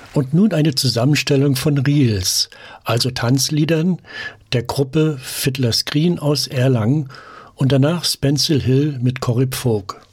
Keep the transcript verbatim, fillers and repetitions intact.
Und nun eine Zusammenstellung von Reels, also Tanzliedern der Gruppe Fiddler's Green aus Erlangen und danach Spencil Hill mit Corrib Folk.